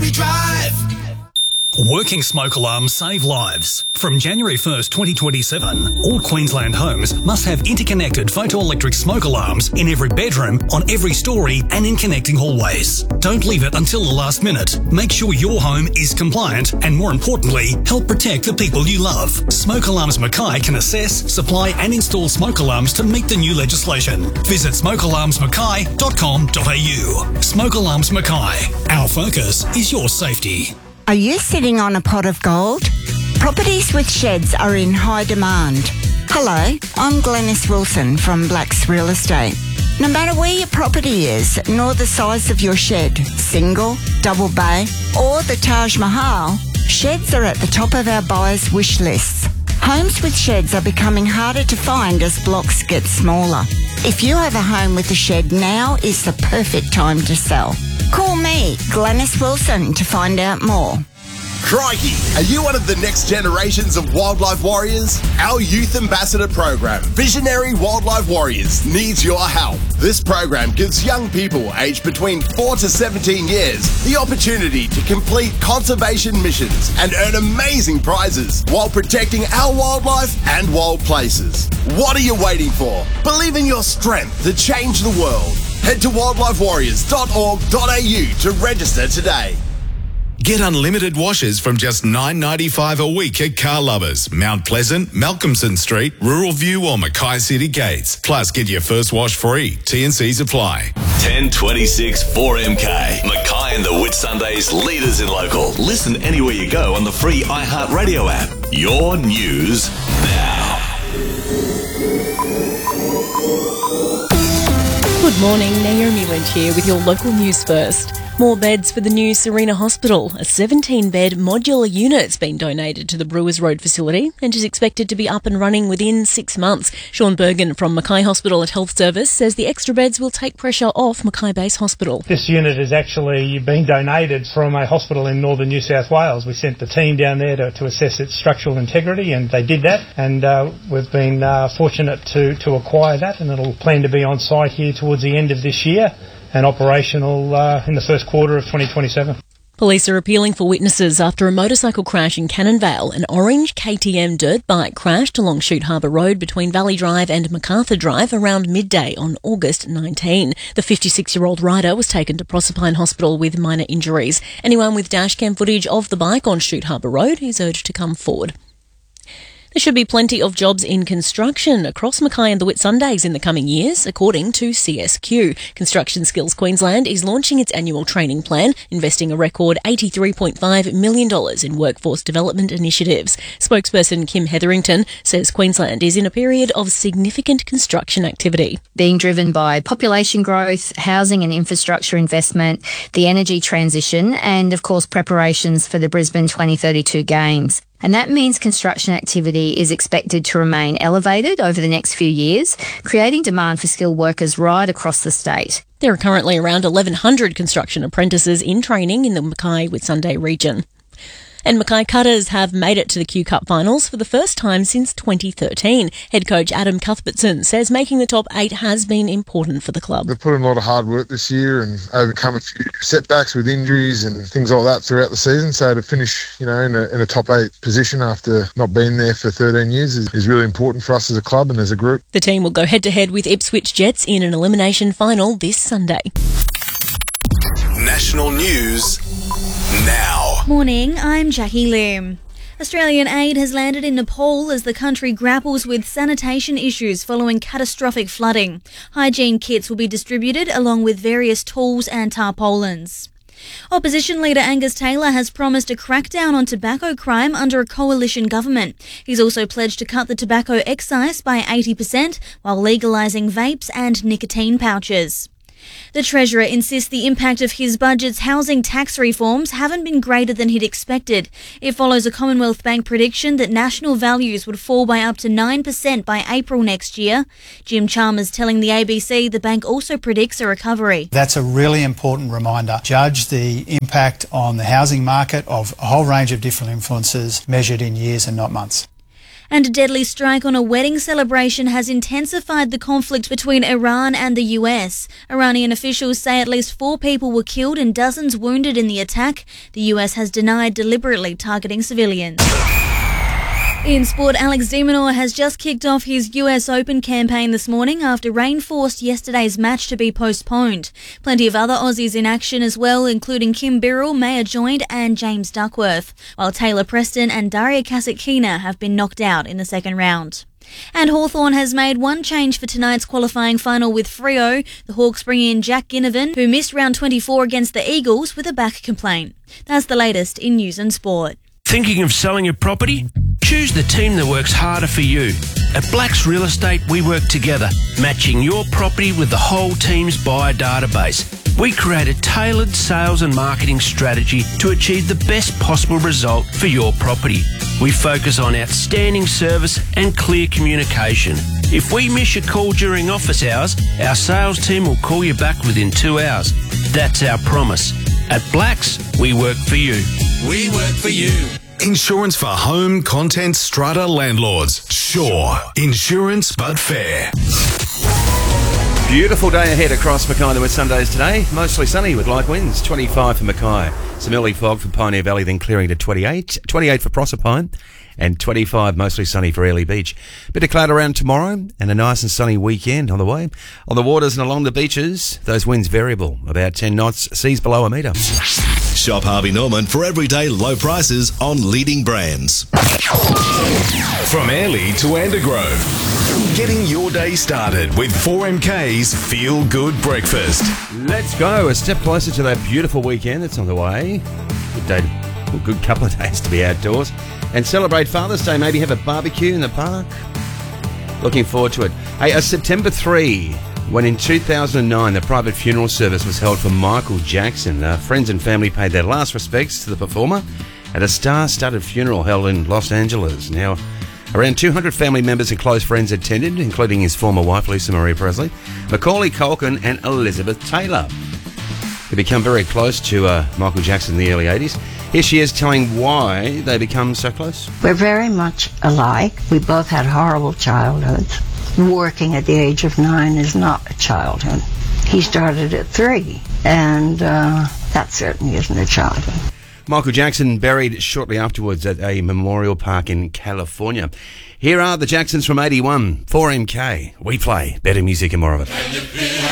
we drive. Working smoke alarms save lives. From January 1st, 2027, all Queensland homes must have interconnected photoelectric smoke alarms in every bedroom, on every story and in connecting hallways. Don't leave it until the last minute. Make sure your home is compliant and, more importantly, help protect the people you love. Smoke Alarms Mackay can assess, supply and install smoke alarms to meet the new legislation. Visit smokealarmsmackay.com.au. Smoke Alarms Mackay. Our focus is your safety. Are you sitting on a pot of gold? Properties with sheds are in high demand. Hello, I'm Glenys Wilson from Blacks Real Estate. No matter where your property is, nor the size of your shed, single, double bay, or the Taj Mahal, sheds are at the top of our buyers' wish lists. Homes with sheds are becoming harder to find as blocks get smaller. If you have a home with a shed, now is the perfect time to sell. Call me, Glenys Wilson, to find out more. Crikey! Are you one of the next generations of wildlife warriors? Our Youth Ambassador program, Visionary Wildlife Warriors, needs your help. This program gives young people aged between 4 to 17 years the opportunity to complete conservation missions and earn amazing prizes while protecting our wildlife and wild places. What are you waiting for? Believe in your strength to change the world. Head to wildlifewarriors.org.au to register today. Get unlimited washes from just $9.95 a week at Car Lovers, Mount Pleasant, Malcolmson Street, Rural View or Mackay City Gates. Plus, get your first wash free. T&Cs apply. 1026 4MK. Mackay and the Whitsundays, leaders in local. Listen anywhere you go on the free iHeartRadio app. Your news now. Good morning, Naomi Lynch here with your local news first. More beds for the new Serena Hospital. A 17-bed modular unit's been donated to the Brewers Road facility and is expected to be up and running within 6 months. Sean Bergen from Mackay Hospital and Health Service says the extra beds will take pressure off Mackay Base Hospital. This unit has actually been donated from a hospital in northern New South Wales. We sent the team down there to assess its structural integrity, and they did that, and we've been fortunate to acquire that, and it'll plan to be on site here towards the end of this year and operational in the first quarter of 2027. Police are appealing for witnesses after a motorcycle crash in Cannon Vale. An orange KTM dirt bike crashed along Shute Harbour Road between Valley Drive and MacArthur Drive around midday on August 19. The 56-year-old rider was taken to Proserpine Hospital with minor injuries. Anyone with dashcam footage of the bike on Shute Harbour Road is urged to come forward. There should be plenty of jobs in construction across Mackay and the Whitsundays in the coming years, according to CSQ. Construction Skills Queensland is launching its annual training plan, investing a record $83.5 million in workforce development initiatives. Spokesperson Kim Hetherington says Queensland is in a period of significant construction activity. Being driven by population growth, housing and infrastructure investment, the energy transition, and of course preparations for the Brisbane 2032 Games. And that means construction activity is expected to remain elevated over the next few years, creating demand for skilled workers right across the state. There are currently around 1,100 construction apprentices in training in the Mackay Whitsunday region. And Mackay Cutters have made it to the Q Cup finals for the first time since 2013. Head coach Adam Cuthbertson says making the top 8 has been important for the club. They've put in a lot of hard work this year and overcome a few setbacks with injuries and things like that throughout the season. So to finish, in a top 8 position after not being there for 13 years is really important for us as a club and as a group. The team will go head-to-head with Ipswich Jets in an elimination final this Sunday. National news now. Morning, I'm Jackie Lim. Australian aid has landed in Nepal as the country grapples with sanitation issues following catastrophic flooding. Hygiene kits will be distributed along with various tools and tarpaulins. Opposition leader Angus Taylor has promised a crackdown on tobacco crime under a coalition government. He's also pledged to cut the tobacco excise by 80% while legalising vapes and nicotine pouches. The Treasurer insists the impact of his budget's housing tax reforms haven't been greater than he'd expected. It follows a Commonwealth Bank prediction that national values would fall by up to 9% by April next year. Jim Chalmers telling the ABC the bank also predicts a recovery. That's a really important reminder. Judge the impact on the housing market of a whole range of different influences measured in years and not months. And a deadly strike on a wedding celebration has intensified the conflict between Iran and the US. Iranian officials say at least 4 people were killed and dozens wounded in the attack. The US has denied deliberately targeting civilians. In sport, Alex de Minaur has just kicked off his US Open campaign this morning after rain forced yesterday's match to be postponed. Plenty of other Aussies in action as well, including Kim Birrell, Maya Joint and James Duckworth, while Taylor Preston and Daria Kasatkina have been knocked out in the second round. And Hawthorn has made one change for tonight's qualifying final with Freo. The Hawks bring in Jack Ginnivan, who missed round 24 against the Eagles with a back complaint. That's the latest in news and sport. Thinking of selling your property? Choose the team that works harder for you. At Blacks Real Estate, we work together, matching your property with the whole team's buyer database. We create a tailored sales and marketing strategy to achieve the best possible result for your property. We focus on outstanding service and clear communication. If we miss your call during office hours, our sales team will call you back within 2 hours. That's our promise. At Blacks, we work for you. We work for you. Insurance for home, content, strata landlords. Sure. Insurance but fair. Beautiful day ahead across Mackay and the Whitsundays today. Mostly sunny with light winds. 25 for Mackay. Some early fog for Pioneer Valley, then clearing to 28. 28 for Proserpine. And 25 mostly sunny for Airlie Beach. Bit of cloud around tomorrow and a nice and sunny weekend on the way. On the waters and along the beaches, those winds variable. About 10 knots, seas below a metre. Shop Harvey Norman for everyday low prices on leading brands. From Airlie to Andergrove. Getting your day started with 4MK's Feel Good Breakfast. Let's go a step closer to that beautiful weekend that's on the way. Good day, well, good couple of days to be outdoors and celebrate Father's Day. Maybe have a barbecue in the park. Looking forward to it. Hey, September 3, when in 2009 the private funeral service was held for Michael Jackson. Friends and family paid their last respects to the performer at a star-studded funeral held in Los Angeles. Now, around 200 family members and close friends attended, including his former wife, Lisa Marie Presley, Macaulay Culkin and Elizabeth Taylor. They become very close to Michael Jackson in the early 80s. Here she is telling why they become so close. We're very much alike. We both had horrible childhoods. Working at the age of 9 is not a childhood. He started at 3, and that certainly isn't a childhood. Michael Jackson buried shortly afterwards at a memorial park in California. Here are the Jacksons from 81, 4MK. We play better music and more of it.